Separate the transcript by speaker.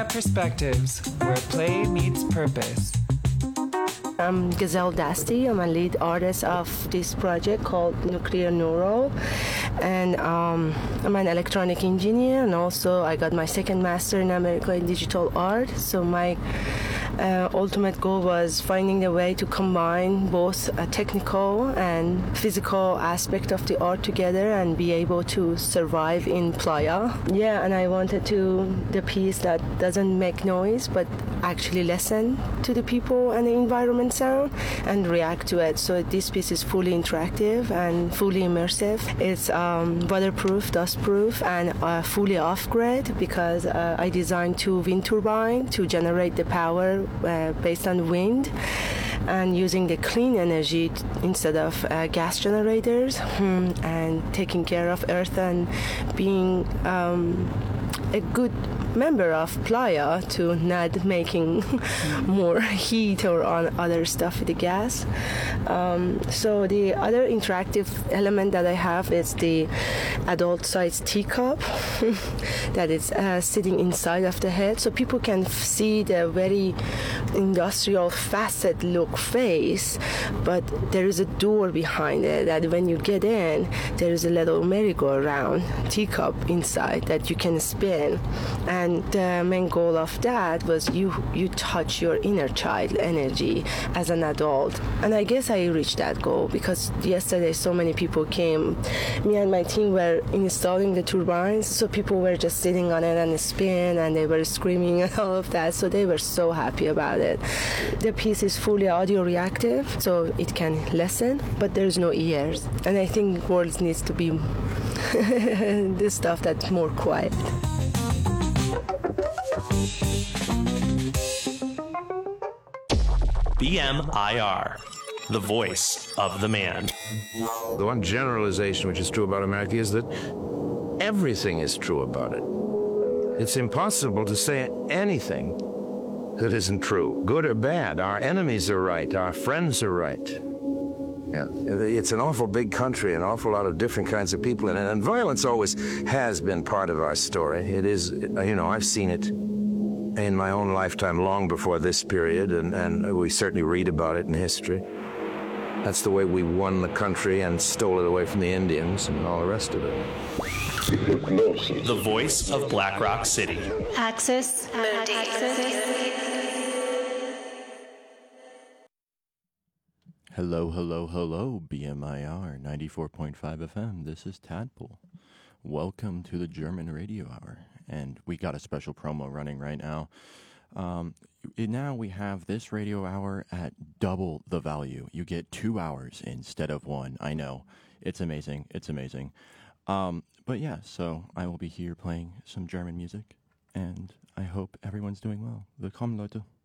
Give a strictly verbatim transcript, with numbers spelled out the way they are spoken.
Speaker 1: Perspectives, where play meets purpose.
Speaker 2: I'm Gazelle Dasti. I'm a lead artist of this project called Nuclear Neural. And um, I'm an electronic engineer, and also I got my second master in America in digital art. So my uh, ultimate goal was finding a way to combine both a technical and physical aspect of the art together and be able to survive in Playa. Yeah, and I wanted to the piece that doesn't make noise but actually listen to the people and the environment sound and react to it. So this piece is fully interactive and fully immersive. It's um, waterproof, dustproof, and uh, fully off-grid because uh, I designed two wind turbines to generate the power uh, based on wind and using the clean energy t- instead of uh, gas generators hmm, and taking care of Earth and being um, a good member of Playa to not making more heat or on other stuff with the gas. Um, so the other interactive element that I have is the adult size teacup that is uh, sitting inside of the head, so people can f- see the very industrial facet look face, but there is a door behind it that when you get in, there is a little merry-go-round teacup inside that you can spin. And the main goal of that was you you touch your inner child energy as an adult. And I guess I reached that goal because yesterday so many people came. Me and my team were installing the turbines, so people were just sitting on it and spin, and they were screaming and all of that. So they were so happy about it. The piece is fully audio reactive, so it can listen, but there's no ears. And I think world needs to be this stuff that's more quiet.
Speaker 3: B M I R, the voice of the man.
Speaker 4: The one generalization which is true about America is that everything is true about it. It's impossible to say anything that isn't true, good or bad. Our enemies are right, our friends are right. Yeah, it's an awful big country, an awful lot of different kinds of people in it, and violence always has been part of our story. It is, you know, I've seen it in my own lifetime long before this period, and, and we certainly read about it in history. That's the way we won the country and stole it away from the Indians and all the rest of it.
Speaker 3: The voice of Black Rock City.
Speaker 5: Axis Mundi.
Speaker 6: Hello, hello, hello, B M I R ninety-four point five F M. This is Tadpole. Welcome to the German Radio Hour. And we got a special promo running right now. Um, now we have this radio hour at double the value. You get two hours instead of one. I know. It's amazing. It's amazing. Um, but yeah, so I will be here playing some German music. And I hope everyone's doing well. Willkommen, Leute.